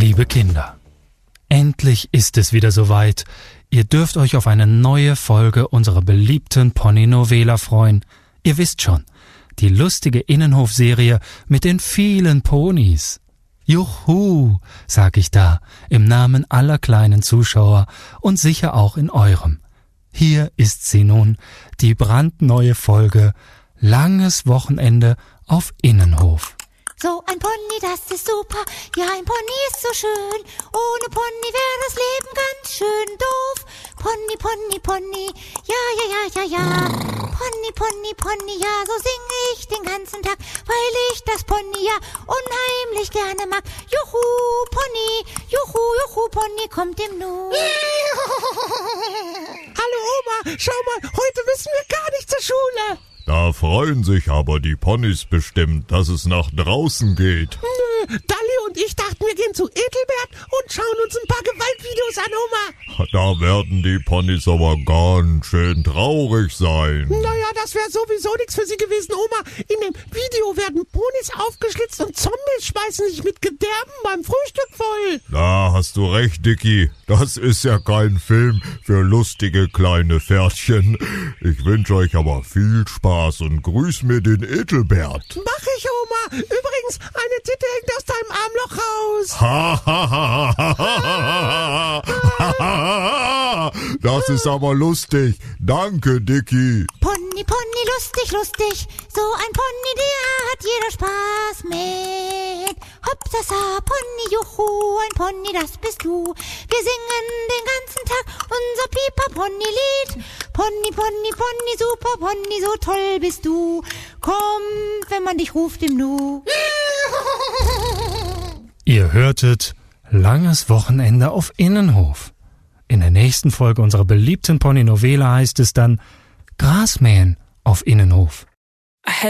Liebe Kinder, endlich ist es wieder soweit. Ihr dürft euch auf eine neue Folge unserer beliebten Pony-Novela freuen. Ihr wisst schon, die lustige Innenhofserie mit den vielen Ponys. Juhu, sag ich da, im Namen aller kleinen Zuschauer und sicher auch in eurem. Hier ist sie nun, die brandneue Folge Langes Wochenende auf Innenhof. So ein Pony, das ist super, ja ein Pony ist so schön, ohne Pony wäre das Leben ganz schön doof. Pony, Pony, Pony, ja. Pony, Pony, Pony, ja, so singe ich den ganzen Tag, weil ich das Pony ja unheimlich gerne mag. Juhu, Pony kommt im Nu. Hallo Oma, schau mal, heute müssen wir gar nicht zur Schule. Da freuen sich aber die Ponys bestimmt, dass es nach draußen geht. Nö, Dalli und ich dachten, wir gehen zu Edelbert und schauen uns ein paar Gewaltvideos an, Oma. Da werden die Ponys aber ganz schön traurig sein. Naja, das wäre sowieso nichts für sie gewesen, Oma. In dem Video werden Ponys aufgeschlitzt und Zombies schmeißen sich mit Gedärmen beim Frühstück voll. Da hast du recht, Dicky. Das ist ja kein Film für lustige kleine Pferdchen. Ich wünsche euch aber viel Spaß und grüß mir den Edelbert. Mach ich, Oma. Übrigens, eine Titte hängt aus deinem Armloch raus. Das ist aber lustig. Danke, Dicky. Pony, Pony, lustig, so ein Pony, der hat jeder Spaß mit. Hopsasa, Pony, juhu, ein Pony, das bist du. Wir singen den ganzen Tag unser Pieper-Pony-Lied. Pony, Pony, Pony, super Pony, so toll bist du. Kommt, wenn man dich ruft im Nu. Ihr hörtet Langes Wochenende auf Innenhof. In der nächsten Folge unserer beliebten Pony-Novela heißt es dann Grasmähen auf Innenhof.